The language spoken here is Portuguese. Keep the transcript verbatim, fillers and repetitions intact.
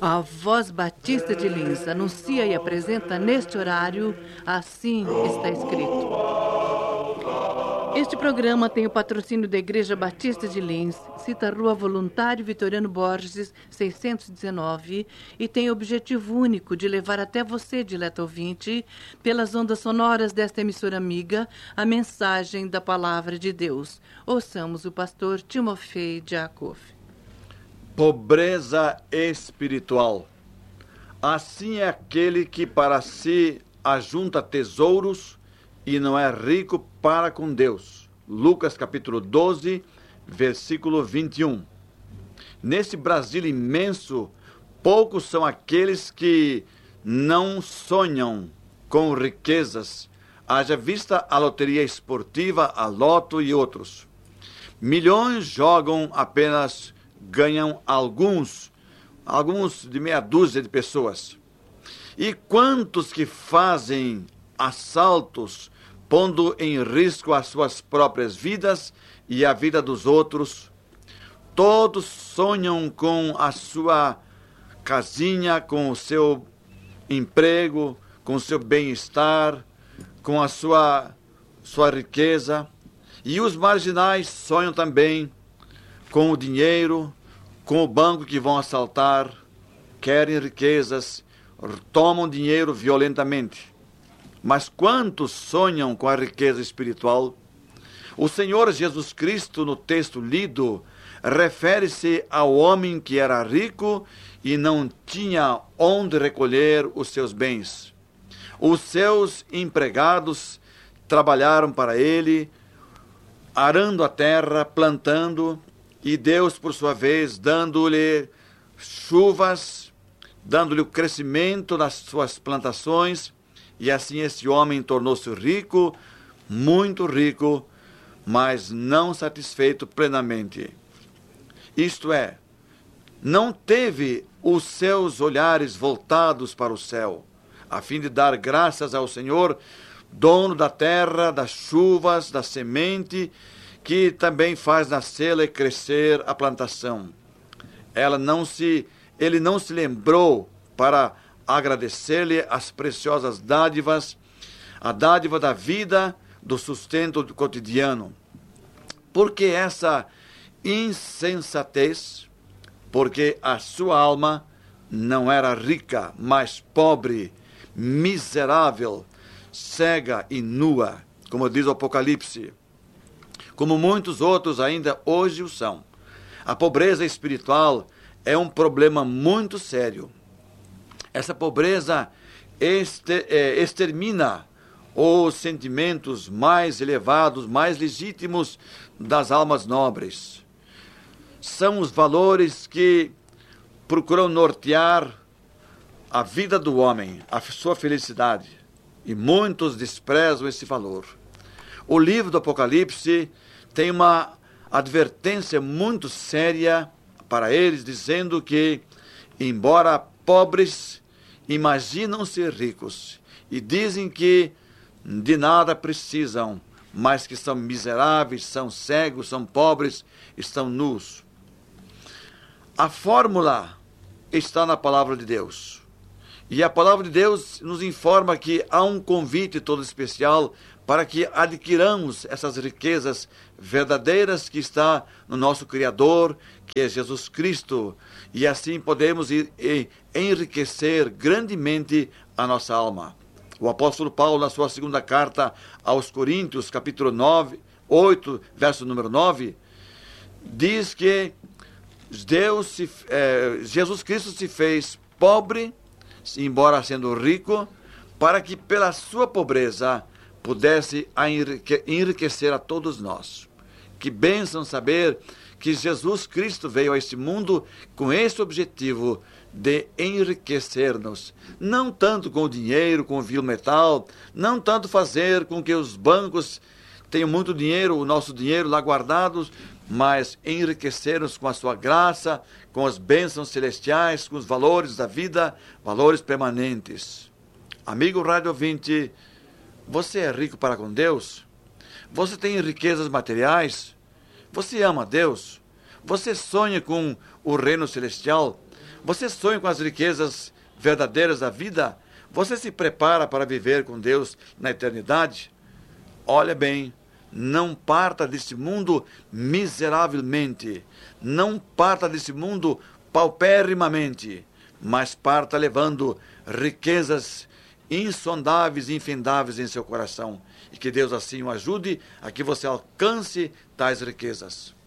A Voz Batista de Lins anuncia e apresenta neste horário Assim Está Escrito. Este programa tem o patrocínio da Igreja Batista de Lins, cita Rua Voluntário Vitoriano Borges, seiscentos e dezenove, e tem o objetivo único de levar até você, dileto ouvinte, pelas ondas sonoras desta emissora amiga, a mensagem da Palavra de Deus. Ouçamos o pastor Timofei Jacob. Pobreza espiritual. Assim é aquele que para si ajunta tesouros e não é rico para com Deus. Lucas capítulo doze, versículo vinte e um. Nesse Brasil imenso, poucos são aqueles que não sonham com riquezas, haja vista a loteria esportiva, a loto e outros. Milhões jogam, apenas ganham alguns, alguns de meia dúzia de pessoas. E quantos que fazem assaltos, pondo em risco as suas próprias vidas e a vida dos outros? Todos sonham com a sua casinha, com o seu emprego, com o seu bem-estar, com a sua, sua riqueza. E os marginais sonham também com o dinheiro, com o banco que vão assaltar, querem riquezas, tomam dinheiro violentamente. Mas quantos sonham com a riqueza espiritual? O Senhor Jesus Cristo, no texto lido, refere-se ao homem que era rico e não tinha onde recolher os seus bens. Os seus empregados trabalharam para ele, arando a terra, plantando, e Deus, por sua vez, dando-lhe chuvas, dando-lhe o crescimento das suas plantações, e assim esse homem tornou-se rico, muito rico, mas não satisfeito plenamente. Isto é, não teve os seus olhares voltados para o céu, a fim de dar graças ao Senhor, dono da terra, das chuvas, da semente, que também faz nascer e crescer a plantação. Ela não se, ele não se lembrou para agradecer-lhe as preciosas dádivas, a dádiva da vida, do sustento do cotidiano. Por que essa insensatez? Porque a sua alma não era rica, mas pobre, miserável, cega e nua, como diz o Apocalipse, como muitos outros ainda hoje o são. A pobreza espiritual é um problema muito sério. Essa pobreza extermina os sentimentos mais elevados, mais legítimos das almas nobres. São os valores que procuram nortear a vida do homem, a sua felicidade. E muitos desprezam esse valor. O livro do Apocalipse tem uma advertência muito séria para eles, dizendo que, embora pobres, imaginam ser ricos e dizem que de nada precisam, mas que são miseráveis, são cegos, são pobres, estão nus. A fórmula está na palavra de Deus. E a palavra de Deus nos informa que há um convite todo especial para que adquiramos essas riquezas verdadeiras que está no nosso Criador, que é Jesus Cristo, e assim podemos ir, ir, enriquecer grandemente a nossa alma. O apóstolo Paulo, na sua segunda carta aos Coríntios, capítulo nove, oito, verso número nove, diz que Deus se, eh, Jesus Cristo se fez pobre, embora sendo rico, para que pela sua pobreza pudesse enriquecer a todos nós. Que bênção saber que Jesus Cristo veio a este mundo com esse objetivo de enriquecer-nos. Não tanto com o dinheiro, com o vil metal, não tanto fazer com que os bancos tenham muito dinheiro, o nosso dinheiro lá guardado, mas enriquecer-nos com a sua graça, com as bênçãos celestiais, com os valores da vida, valores permanentes. Amigo rádio ouvinte, você é rico para com Deus? Você tem riquezas materiais? Você ama Deus? Você sonha com o reino celestial? Você sonha com as riquezas verdadeiras da vida? Você se prepara para viver com Deus na eternidade? Olha bem, não parta desse mundo miseravelmente, não parta desse mundo paupérrimamente, mas parta levando riquezas insondáveis e infindáveis em seu coração. E que Deus assim o ajude a que você alcance tais riquezas.